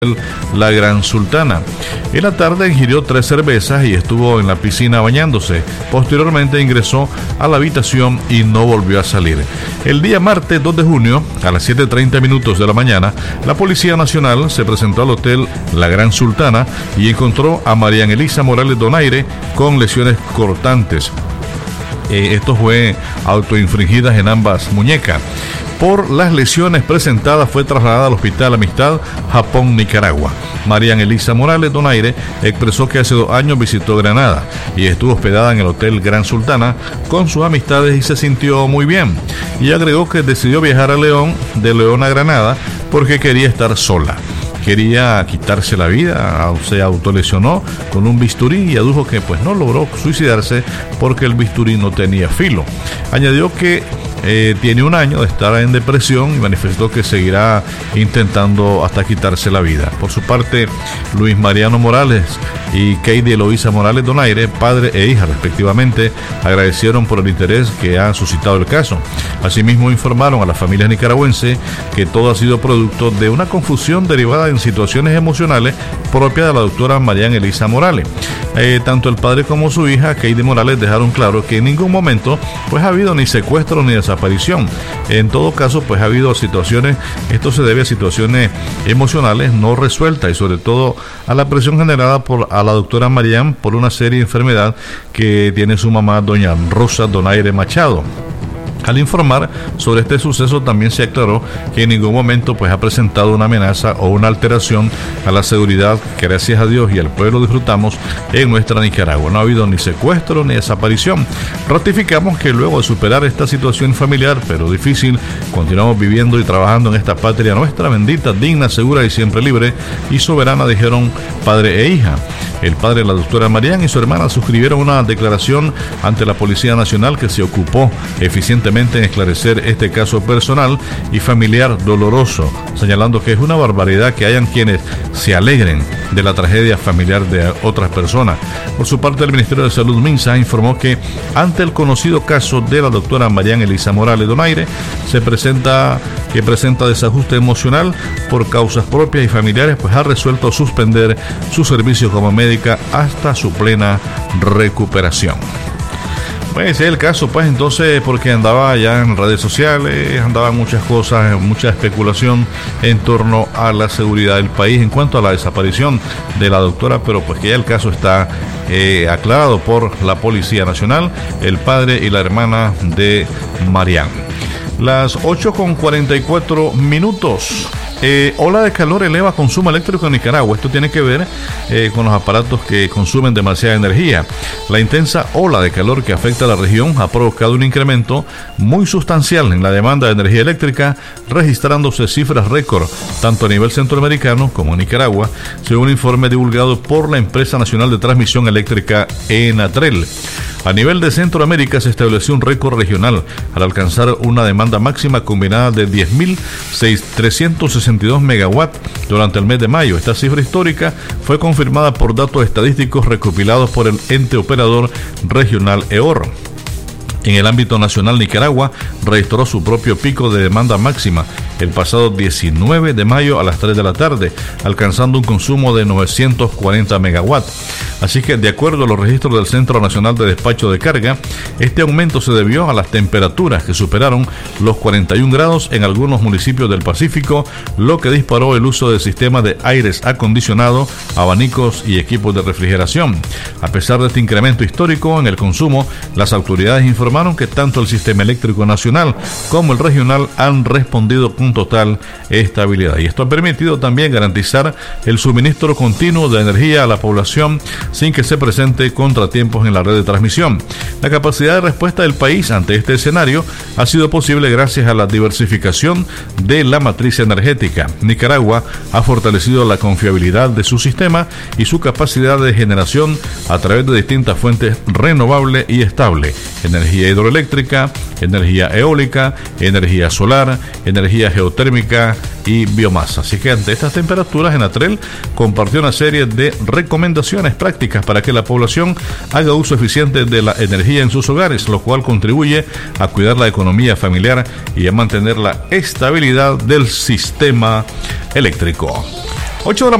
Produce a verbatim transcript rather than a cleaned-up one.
La Gran Sultana. En la tarde ingirió tres cervezas y estuvo en la piscina bañándose. Posteriormente ingresó a la habitación y no volvió a salir. El día martes dos de junio, a las siete y treinta minutos de la mañana, la Policía Nacional se presentó al hotel La Gran Sultana y encontró a María Elisa Morales Donaire con lesiones cortantes. Eh, esto fue autoinfligidas en ambas muñecas. Por las lesiones presentadas fue trasladada al Hospital Amistad, Japón, Nicaragua. María Elisa Morales Donaire expresó que hace dos años visitó Granada y estuvo hospedada en el Hotel Gran Sultana con sus amistades y se sintió muy bien. Y agregó que decidió viajar a León, de León a Granada, porque quería estar sola. Quería quitarse la vida, se autolesionó con un bisturí y adujo que pues no logró suicidarse porque el bisturí no tenía filo. Añadió que eh, tiene un año de estar en depresión y manifestó que seguirá intentando hasta quitarse la vida. Por su parte, Luis Mariano Morales y Keidi Eloísa Morales Donaire, padre e hija respectivamente, agradecieron por el interés que ha suscitado el caso. Asimismo informaron a la familia nicaragüense que todo ha sido producto de una confusión derivada en situaciones emocionales propias de la doctora María Elisa Morales. Eh, tanto el padre como su hija, Keidi Morales, dejaron claro que en ningún momento pues ha habido ni secuestro ni desaparición. En todo caso, pues ha habido situaciones, esto se debe a situaciones emocionales no resueltas y sobre todo a la presión generada por a la doctora Marian por una serie de enfermedad que tiene su mamá, doña Rosa Donaire Machado. Al informar sobre este suceso también se aclaró que en ningún momento pues ha presentado una amenaza o una alteración a la seguridad que gracias a Dios y al pueblo disfrutamos en nuestra Nicaragua. No ha habido ni secuestro ni desaparición. Ratificamos que luego de superar esta situación familiar pero difícil, continuamos viviendo y trabajando en esta patria nuestra, bendita, digna, segura y siempre libre y soberana, dijeron padre e hija. El padre de la doctora Marian y su hermana suscribieron una declaración ante la Policía Nacional que se ocupó eficientemente en esclarecer este caso personal y familiar doloroso, señalando que es una barbaridad que hayan quienes se alegren de la tragedia familiar de otras personas. Por su parte, el Ministerio de Salud MINSA informó que ante el conocido caso de la doctora María Elisa Morales Donaire, se presenta que presenta desajuste emocional por causas propias y familiares, pues ha resuelto suspender su servicio como médica hasta su plena recuperación. Pues ese es el caso, pues entonces, porque andaba ya en redes sociales, andaban muchas cosas, mucha especulación en torno a la seguridad del país en cuanto a la desaparición de la doctora, pero pues que ya el caso está eh, aclarado por la Policía Nacional, el padre y la hermana de Marian. Las ocho con cuarenta y cuatro minutos. Eh, ola de calor eleva consumo eléctrico en Nicaragua. Esto tiene que ver eh, con los aparatos que consumen demasiada energía. La intensa ola de calor que afecta a la región ha provocado un incremento muy sustancial en la demanda de energía eléctrica, registrándose cifras récord tanto a nivel centroamericano como en Nicaragua, según un informe divulgado por la Empresa Nacional de Transmisión Eléctrica, ENATREL. A nivel de Centroamérica se estableció un récord regional al alcanzar una demanda máxima combinada de diez mil trescientos sesenta y dos megawatts durante el mes de mayo. Esta cifra histórica fue confirmada por datos estadísticos recopilados por el ente operador regional E O R. En el ámbito nacional, Nicaragua registró su propio pico de demanda máxima el pasado diecinueve de mayo a las tres de la tarde, alcanzando un consumo de novecientos cuarenta megawatts. Así que, de acuerdo a los registros del Centro Nacional de Despacho de Carga, este aumento se debió a las temperaturas que superaron los cuarenta y un grados en algunos municipios del Pacífico, lo que disparó el uso de sistemas de aires acondicionados, abanicos y equipos de refrigeración. A pesar de este incremento histórico en el consumo, las autoridades informaron que tanto el sistema eléctrico nacional como el regional han respondido con total estabilidad. Y esto ha permitido también garantizar el suministro continuo de energía a la población sin que se presente contratiempos en la red de transmisión. La capacidad de respuesta del país ante este escenario ha sido posible gracias a la diversificación de la matriz energética. Nicaragua ha fortalecido la confiabilidad de su sistema y su capacidad de generación a través de distintas fuentes renovables y estables: energía hidroeléctrica, energía eólica, energía solar, energía geotérmica y biomasa. Así que ante estas temperaturas, ENATREL compartió una serie de recomendaciones prácticas para que la población haga uso eficiente de la energía en sus hogares, lo cual contribuye a cuidar la economía familiar y a mantener la estabilidad del sistema eléctrico. ocho de la